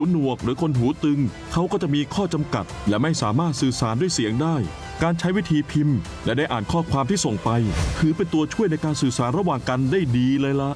หูหนวกหรือคนหูตึงเขาก็จะมีข้อจำกัดและไม่สามารถสื่อสารด้วยเสียงได้การใช้วิธีพิมพ์และได้อ่านข้อความที่ส่งไปถือเป็นตัวช่วยในการสื่อสารระหว่างกันได้ดีเลยล่ะ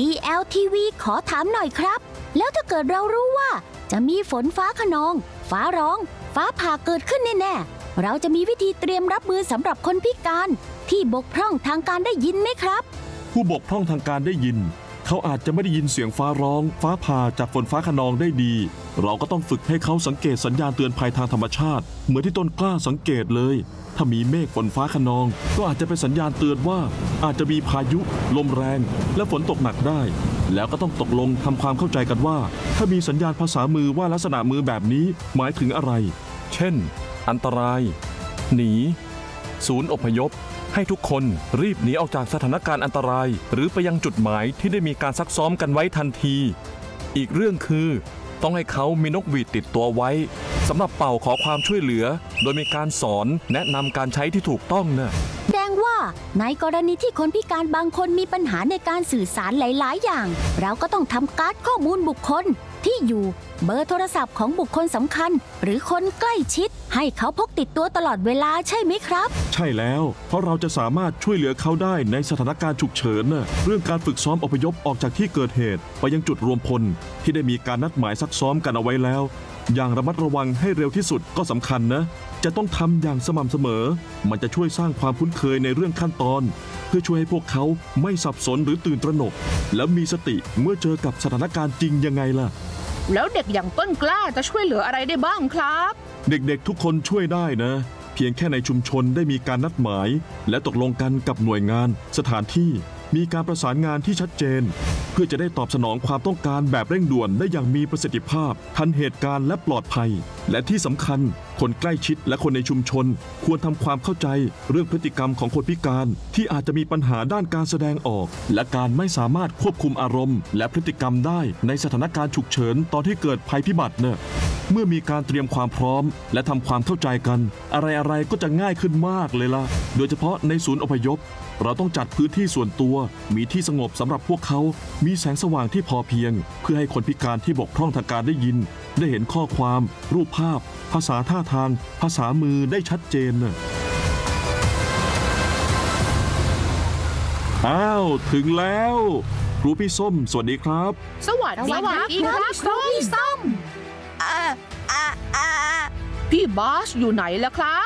DLTV ขอถามหน่อยครับแล้วถ้าเกิดเรารู้ว่าจะมีฝนฟ้าคะนองฟ้าร้องฟ้าผ่าเกิดขึ้นแน่ๆเราจะมีวิธีเตรียมรับมือสำหรับคนพิการที่บกพร่องทางการได้ยินไหมครับผู้บกพร่องทางการได้ยินเขาอาจจะไม่ได้ยินเสียงฟ้าร้องฟ้าผ่าจากฝนฟ้าคะนองได้ดีเราก็ต้องฝึกให้เขาสังเกตสัญญาณเตือนภัยทางธรรมชาติเหมือนที่ต้นกล้าสังเกตเลยถ้ามีเมฆฝนฟ้าคะนองก็อาจจะเป็นสัญญาณเตือนว่าอาจจะมีพายุลมแรงและฝนตกหนักได้แล้วก็ต้องตกลงทำความเข้าใจกันว่าถ้ามีสัญญาณภาษามือว่าลักษณะมือแบบนี้หมายถึงอะไรเช่นอันตรายหนีศูนย์อพยพให้ทุกคนรีบหนีออกจากสถานการณ์อันตรายหรือไปยังจุดหมายที่ได้มีการซักซ้อมกันไว้ทันทีอีกเรื่องคือต้องให้เขามีนกหวีดติดตัวไว้สำหรับเป่าขอความช่วยเหลือโดยมีการสอนแนะนำการใช้ที่ถูกต้องนะแสดงว่าในกรณีที่คนพิการบางคนมีปัญหาในการสื่อสารหลายๆอย่างเราก็ต้องทำการ์ดข้อมูลบุคคลที่อยู่เบอร์โทรศัพท์ของบุคคลสำคัญหรือคนใกล้ชิดให้เขาพกติดตัวตลอดเวลาใช่ไหมครับใช่แล้วเพราะเราจะสามารถช่วยเหลือเขาได้ในสถานการณ์ฉุกเฉินเรื่องการฝึกซ้อมอพยพออกจากที่เกิดเหตุไปยังจุดรวมพลที่ได้มีการนัดหมายซักซ้อมกันเอาไว้แล้วอย่างระมัดระวังให้เร็วที่สุดก็สำคัญนะจะต้องทำอย่างสม่ำเสมอมันจะช่วยสร้างความคุ้นเคยในเรื่องขั้นตอนเพื่อช่วยให้พวกเขาไม่สับสนหรือตื่นตระหนกและมีสติเมื่อเจอกับสถานการณ์จริงยังไงล่ะแล้วเด็กอย่างต้นกล้าจะช่วยเหลืออะไรได้บ้างครับเด็กๆทุกคนช่วยได้นะเพียงแค่ในชุมชนได้มีการนัดหมายและตกลงกันกับหน่วยงานสถานที่มีการประสานงานที่ชัดเจนเพื่อจะได้ตอบสนองความต้องการแบบเร่งด่วนได้อย่างมีประสิทธิภาพทันเหตุการณ์และปลอดภัยและที่สำคัญคนใกล้ชิดและคนในชุมชนควรทำความเข้าใจเรื่องพฤติกรรมของคนพิการที่อาจจะมีปัญหาด้านการแสดงออกและการไม่สามารถควบคุมอารมณ์และพฤติกรรมได้ในสถานการณ์ฉุกเฉินตอนที่เกิดภัยพิบัติเนี่ยเมื่อมีการเตรียมความพร้อมและทำความเข้าใจกันอะไรๆก็จะง่ายขึ้นมากเลยล่ะโดยเฉพาะในศูนย์อพยพเราต้องจัดพื้นที่ส่วนตัวมีที่สงบสำหรับพวกเขามีแสงสว่างที่พอเพียงเพื่อให้คนพิการที่บกพร่องทางการได้ยินได้เห็นข้อความรูปภาพภาษาท่าทางภาษามือได้ชัดเจนอ้าวถึงแล้วครูพี่ส้มสวัสดีครับสวัสดีครับพี่ส้มพี่บาสอยู่ไหนล่ะครับ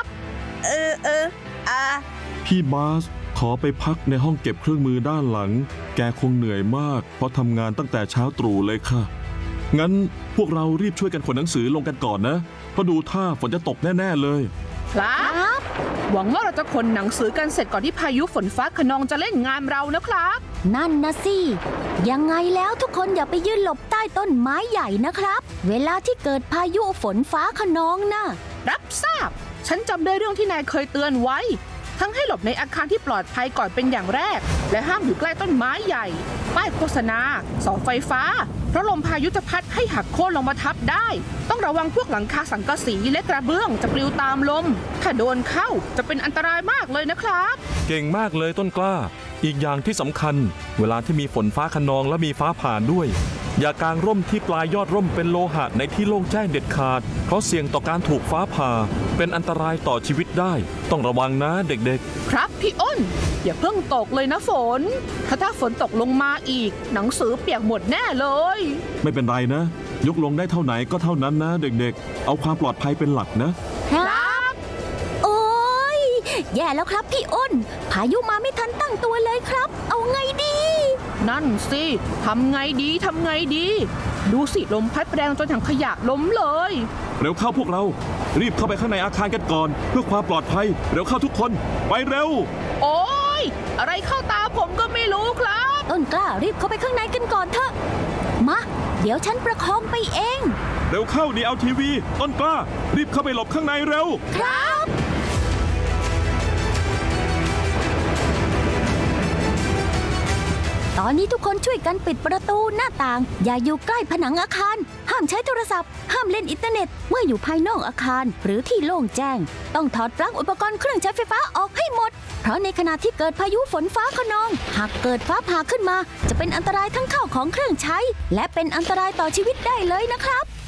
พี่บาสขอไปพักในห้องเก็บเครื่องมือด้านหลังแกคงเหนื่อยมากเพราะทำงานตั้งแต่เช้าตรู่เลยค่ะงั้นพวกเรารีบช่วยกันขนหนังสือลงกันก่อนนะเพราะดูท่าฝนจะตกแน่ๆเลยครับหวังว่าเราจะขนหนังสือกันเสร็จก่อนที่พายุฝนฟ้าคะนองจะเล่นงานเรานะครับนั่นนะสิยังไงแล้วทุกคนอย่าไปยืนหลบใต้ต้นไม้ใหญ่นะครับเวลาที่เกิดพายุฝนฟ้าคะนองนะรับทราบฉันจำได้เรื่องที่นายเคยเตือนไว้ทั้งให้หลบในอาคารที่ปลอดภัยก่อนเป็นอย่างแรกและห้ามอยู่ใกล้ต้นไม้ใหญ่ป้ายโฆษณาเสาไฟฟ้าเพราะลมพายุจะพัดให้หักโค่นลงมาทับได้ต้องระวังพวกหลังคาสังกะสีและกระเบื้องจะปลิวตามลมถ้าโดนเข้าจะเป็นอันตรายมากเลยนะครับเก่งมากเลยต้นกล้าอีกอย่างที่สำคัญเวลาที่มีฝนฟ้าคะนองและมีฟ้าผ่าด้วยอย่ากางร่มที่ปลายยอดร่มเป็นโลหะในที่โล่งแจ้งเด็ดขาดเพราะเสี่ยงต่อการถูกฟ้าผ่าเป็นอันตรายต่อชีวิตได้ต้องระวังนะเด็กๆครับพี่อ้นอย่าเพิ่งตกเลยนะฝนถ้าฝนตกลงมาอีกหนังสือเปียกหมดแน่เลยไม่เป็นไรนะยกลงได้เท่าไหนก็เท่านั้นนะเด็กๆเอาความปลอดภัยเป็นหลักนะครับโอ้ยแย่แล้วครับพี่อ้นพายุมาไม่ทันตั้งตัวเลยครับเอาไงดีนั่นสิทำไงดีดูสิลมพัดแรงจนถังขยะล้มเลยเร็วเข้าพวกเรารีบเข้าไปข้างในอาคารกันก่อนเพื่อความปลอดภัยเร็วเข้าทุกคนไปเร็วโอ๊ยอะไรเข้าตาผมก็ไม่รู้ครับต้นกล้ารีบเข้าไปข้างในกันก่อนเถอะมาเดี๋ยวฉันประคองไปเองเร็วเข้าDLTVต้นกล้ารีบเข้าไปหลบข้างในเร็วครับตอนนี้ทุกคนช่วยกันปิดประตูหน้าต่างอย่าอยู่ใกล้ผนังอาคารห้ามใช้โทรศัพท์ห้ามเล่นอินเทอร์เน็ตเมื่ออยู่ภายนอกอาคารหรือที่โล่งแจ้งต้องถอดปลั๊กอุปกรณ์เครื่องใช้ไฟฟ้าออกให้หมดเพราะในขณะที่เกิดพายุฝนฟ้าคะนองหากเกิดฟ้าผ่าขึ้นมาจะเป็นอันตรายทั้งข้าวของเครื่องใช้และเป็นอันตรายต่อชีวิตได้เลยนะครับ